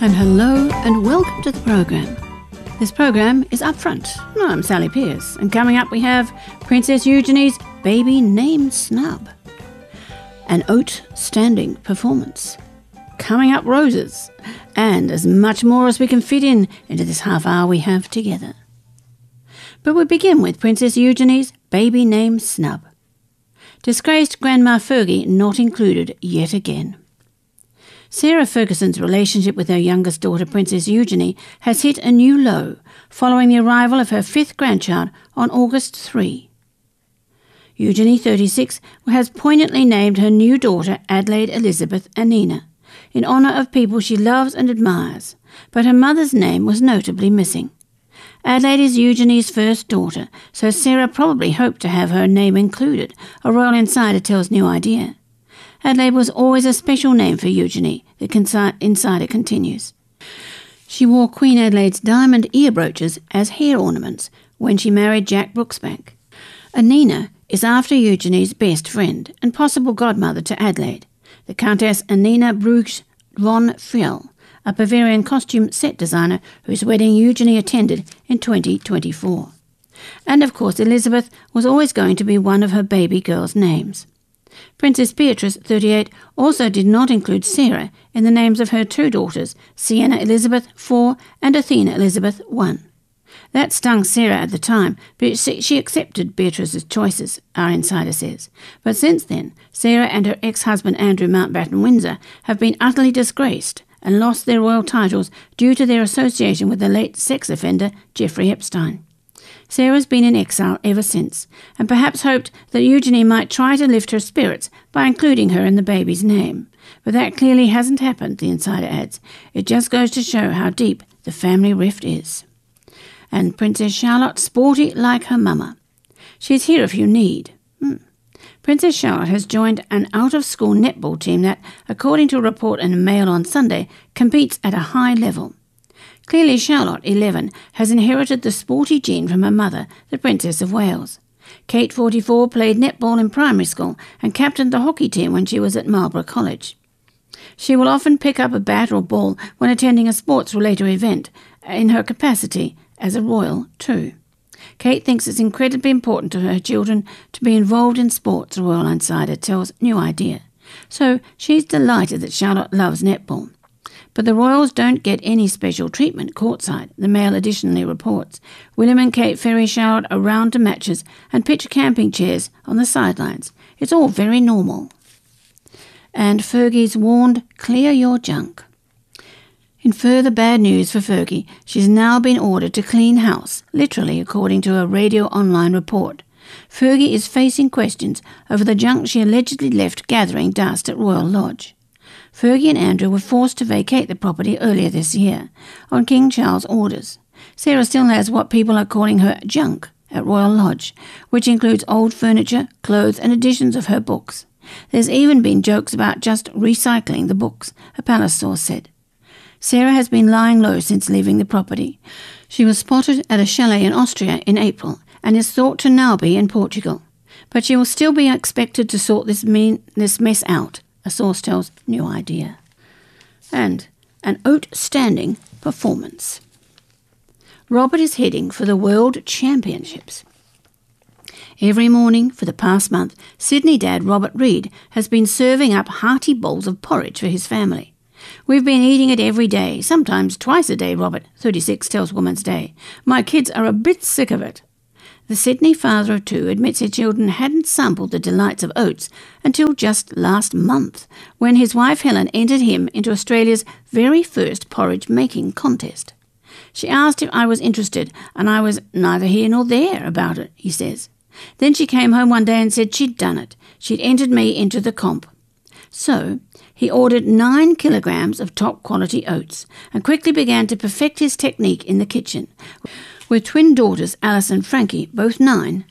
And hello and welcome to the program. This program is Upfront. I'm Sally Pierce, and coming up we have Princess Eugenie's baby named Snub, an outstanding performance, coming up roses, and as much more as we can fit into this half hour we have together. But we begin with Princess Eugenie's baby named Snub. Disgraced Grandma Fergie not included yet again. Sarah Ferguson's relationship with her youngest daughter, Princess Eugenie, has hit a new low following the arrival of her fifth grandchild on August 3. Eugenie, 36, has poignantly named her new daughter Adelaide Elizabeth Anina, in honour of people she loves and admires, but her mother's name was notably missing. Adelaide is Eugenie's first daughter, so Sarah probably hoped to have her name included, a Royal Insider tells New Idea. Adelaide was always a special name for Eugenie, the Insider continues. She wore Queen Adelaide's diamond ear brooches as hair ornaments when she married Jack Brooksbank. Anina is after Eugenie's best friend and possible godmother to Adelaide, the Countess Anina Bruges von Friel, a Bavarian costume set designer whose wedding Eugenie attended in 2024. And of course Elizabeth was always going to be one of her baby girls' names. Princess Beatrice, 38, also did not include Sarah in the names of her two daughters, Sienna Elizabeth, 4, and Athena Elizabeth, 1. That stung Sarah at the time, but she accepted Beatrice's choices, our insider says. But since then, Sarah and her ex-husband Andrew Mountbatten Windsor have been utterly disgraced and lost their royal titles due to their association with the late sex offender Jeffrey Epstein. Sarah's been in exile ever since, and perhaps hoped that Eugenie might try to lift her spirits by including her in the baby's name. But that clearly hasn't happened, the insider adds. It just goes to show how deep the family rift is. And Princess Charlotte, sporty like her mama. She's here if you need. Princess Charlotte has joined an out-of-school netball team that, according to a report in the Mail on Sunday, competes at a high level. Clearly Charlotte, 11, has inherited the sporty gene from her mother, the Princess of Wales. Kate, 44, played netball in primary school and captained the hockey team when she was at Marlborough College. She will often pick up a bat or ball when attending a sports-related event, in her capacity as a royal too. Kate thinks it's incredibly important to her children to be involved in sports, the Royal Insider tells New Idea. So she's delighted that Charlotte loves netball. But the royals don't get any special treatment courtside, the Mail additionally reports. William and Kate ferry Charlotte around to matches and pitch camping chairs on the sidelines. It's all very normal. And Fergie's warned, clear your junk. In further bad news for Fergie, she's now been ordered to clean house, literally according to a Radio Online report. Fergie is facing questions over the junk she allegedly left gathering dust at Royal Lodge. Fergie and Andrew were forced to vacate the property earlier this year, on King Charles' orders. Sarah still has what people are calling her junk at Royal Lodge, which includes old furniture, clothes and editions of her books. There's even been jokes about just recycling the books, a palace source said. Sarah has been lying low since leaving the property. She was spotted at a chalet in Austria in April and is thought to now be in Portugal. But she will still be expected to sort this mess out, a source tells New Idea. And an outstanding performance. Robert is heading for the World Championships. Every morning for the past month, Sydney dad Robert Reid has been serving up hearty bowls of porridge for his family. We've been eating it every day, sometimes twice a day, Robert, 36, tells Woman's Day. My kids are a bit sick of it. The Sydney father of two admits his children hadn't sampled the delights of oats until just last month, when his wife Helen entered him into Australia's very first porridge-making contest. She asked if I was interested, and I was neither here nor there about it, he says. Then she came home one day and said she'd done it. She'd entered me into the comp. So he ordered 9 kilograms of top-quality oats and quickly began to perfect his technique in the kitchen, with twin daughters Alice and Frankie, both 9,